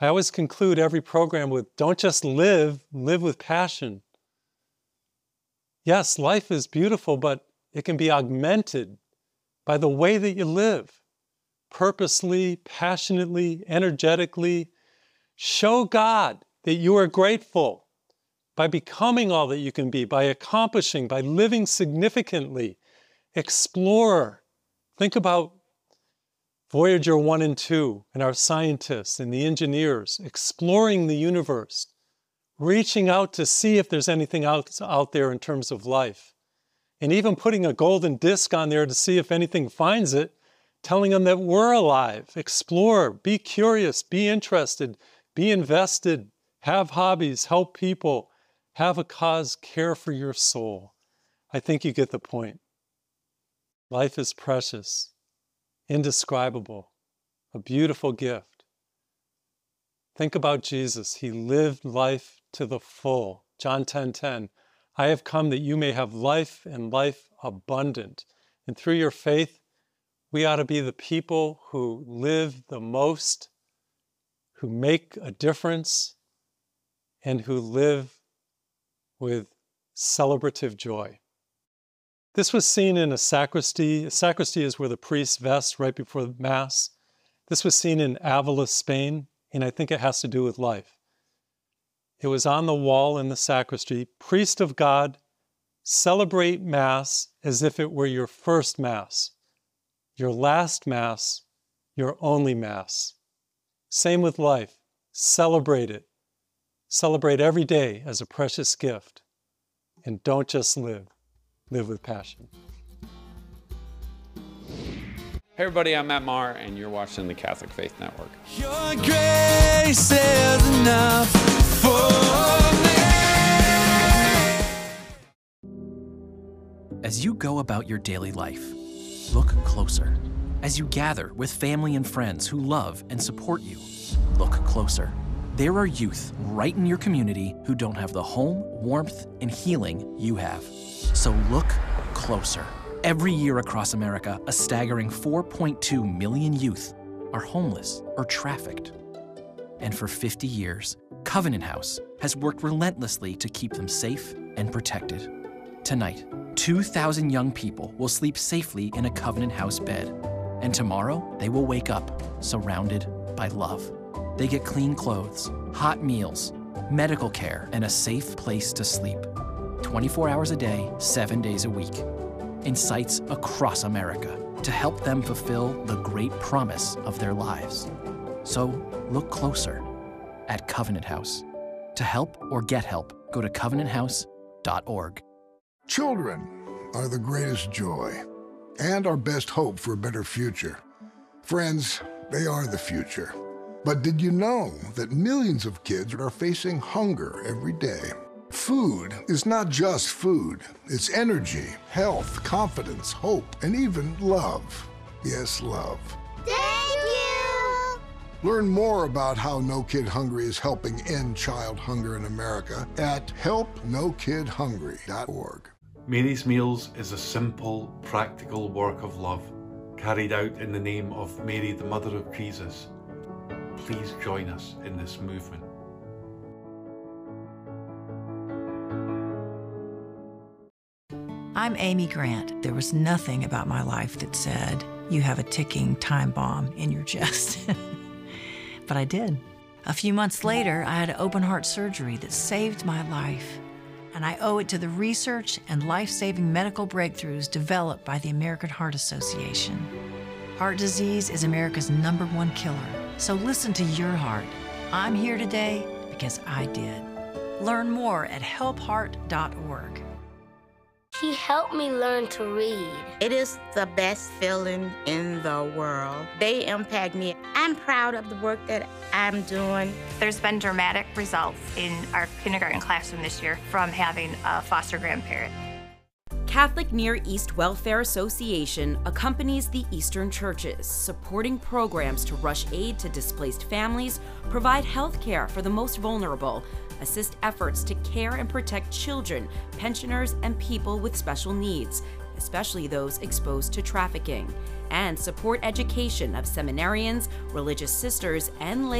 I always conclude every program with, don't just live, live with passion. Yes, life is beautiful, but it can be augmented by the way that you live. Purposely, passionately, energetically. Show God that you are grateful by becoming all that you can be, by accomplishing, by living significantly. Explore. Think about Voyager 1 and 2 and our scientists and the engineers exploring the universe, reaching out to see if there's anything out there in terms of life, and even putting a golden disc on there to see if anything finds it, telling them that we're alive. Explore, be curious, be interested, be invested, have hobbies, help people, have a cause, care for your soul. I think you get the point. Life is precious, indescribable, a beautiful gift. Think about Jesus. He lived life to the full. John 10:10, I have come that you may have life and life abundant. And through your faith, we ought to be the people who live the most, who make a difference, and who live with celebrative joy. This was seen in a sacristy. A sacristy is where the priests vest right before Mass. This was seen in Avila, Spain, and I think it has to do with life. It was on the wall in the sacristy. Priest of God, celebrate Mass as if it were your first Mass, your last Mass, your only Mass. Same with life. Celebrate it. Celebrate every day as a precious gift. And don't just live. Live with passion. Hey everybody, I'm Matt Maher, and you're watching the Catholic Faith Network. Your grace is enough for me. As you go about your daily life, look closer. As you gather with family and friends who love and support you, look closer. There are youth right in your community who don't have the home, warmth, and healing you have. So look closer. Every year across America, a staggering 4.2 million youth are homeless or trafficked. And for 50 years, Covenant House has worked relentlessly to keep them safe and protected. Tonight, 2,000 young people will sleep safely in a Covenant House bed. And tomorrow, they will wake up surrounded by love. They get clean clothes, hot meals, medical care, and a safe place to sleep. 24 hours a day, 7 days a week, in sites across America to help them fulfill the great promise of their lives. So look closer at Covenant House. To help or get help, go to covenanthouse.org. Children are the greatest joy and our best hope for a better future. Friends, they are the future. But did you know that millions of kids are facing hunger every day? Food is not just food. It's energy, health, confidence, hope, and even love. Yes, love. Thank you! Learn more about how No Kid Hungry is helping end child hunger in America at helpnokidhungry.org. Mary's Meals is a simple, practical work of love carried out in the name of Mary, the Mother of Jesus. Please join us in this movement. I'm Amy Grant. There was nothing about my life that said, you have a ticking time bomb in your chest. But I did. A few months later, I had open heart surgery that saved my life. And I owe it to the research and life-saving medical breakthroughs developed by the American Heart Association. Heart disease is America's #1 killer. So listen to your heart. I'm here today because I did. Learn more at helpheart.org. He helped me learn to read. It is the best feeling in the world. They impact me. I'm proud of the work that I'm doing. There's been dramatic results in our kindergarten classroom this year from having a foster grandparent. Catholic Near East Welfare Association accompanies the Eastern churches, supporting programs to rush aid to displaced families, provide health care for the most vulnerable, assist efforts to care and protect children, pensioners, and people with special needs, especially those exposed to trafficking, and support education of seminarians, religious sisters, and lay